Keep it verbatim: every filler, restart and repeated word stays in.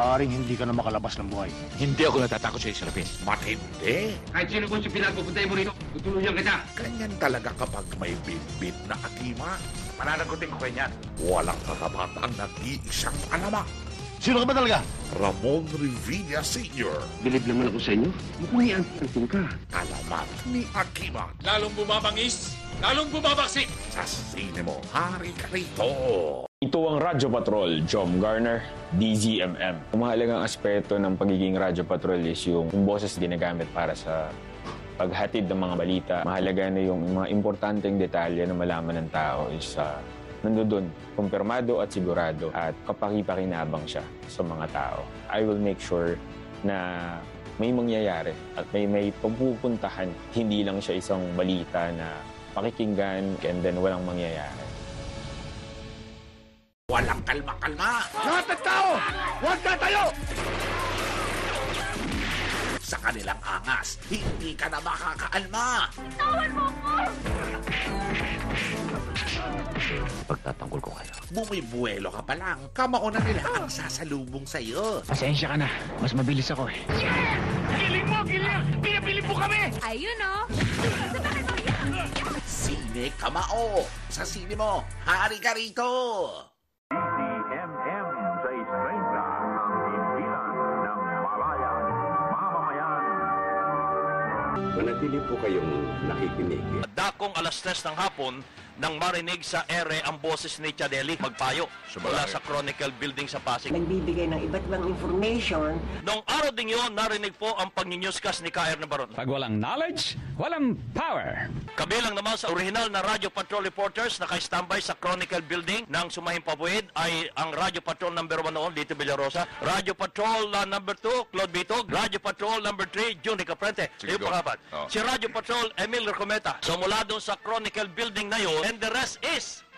maaaring hindi ka na makalabas ng buhay. Hindi ako natatakot sa Serapin. Matindi. Kahit sino kung si pinapupuntay mo rito, tutulungan kita. Ganyan talaga kapag may bit-bit na akima. Mananagutin ko kanyan. Walang kakabatang nag-iisang alamak. Sino ka ba talaga? Ramon Revilla Senior Bilib naman ako sa inyo. Mukhang may anting ka. Alamat ni Akima. Lalong bumabangis, lalong bumabaksik. Sa sine mo, hari ka rito. Ito ang Radyo Patrol, Jom Garner, D Z M M. Ang mahalagang aspeto ng pagiging Radyo Patrol is yung, yung boses ginagamit para sa paghatid ng mga balita. Mahalaga na yung mga importanteng detalye na malaman ng tao is uh, nandoon, kumpirmado at sigurado at kapakipakinabang siya sa mga tao. I will make sure na may mangyayari at may may pagpupuntahan. Hindi lang siya isang balita na pakikinggan and then walang mangyayari. Walang kalma-kalma. Lahat ng tao! Huwag ka tayo! Sa kanilang angas, hindi ka na makakaalma. Tawan mo ko! Pagtatanggol ko kayo. Bumibuelo ka pa lang, kamao na nila ang sasalubong sa'yo. Pasensya ka na. Mas mabilis ako eh. Giling mo, giling! Pinapili mo kami! Ayun oh! Sine Kamao. Sa sine mo, hari ka rito. D Z M M sa Estrella, ang himpilan ng malayang mamamayan. Manatili po kayong nakikinig. Dakong alas tres ng hapon nang marinig sa ere ang boses ni Chadeli magpayo mula sa Chronicle Building sa Pasig. Nagbibigay ng iba't ibang information. Noong araw ding yun, narinig po ang pag-newscast ni K R Nabaron. Pag walang knowledge, walang power. Kabilang naman sa original na Radio Patrol reporters na naka-standby sa Chronicle Building ng Sumahing Pabuid ay ang Radio Patrol number one noon, Lito Villarosa. Radio Patrol uh, number two, Claude Bitog. Radio Patrol number three, Juni Caprente. Yung pangapat. Oh. Si Radio Patrol, Emil Recometa. So mula doon sa Chronicle Building na yun, and the rest is